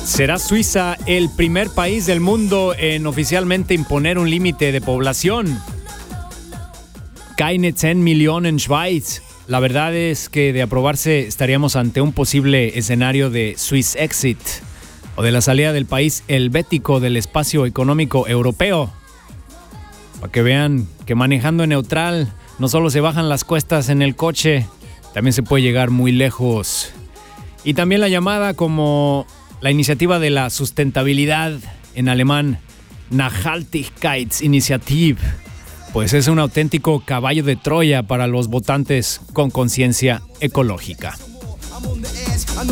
¿Será Suiza el primer país del mundo en oficialmente imponer un límite de población? Keine 10 Millionen Schweiz. La verdad es que de aprobarse estaríamos ante un posible escenario de Swiss Exit o de la salida del país helvético del espacio económico europeo. Para que vean que manejando en neutral no solo se bajan las cuestas en el coche, también se puede llegar muy lejos. Y también la llamada como la iniciativa de la sustentabilidad, en alemán Nachhaltigkeitsinitiative, pues es un auténtico caballo de Troya para los votantes con conciencia ecológica.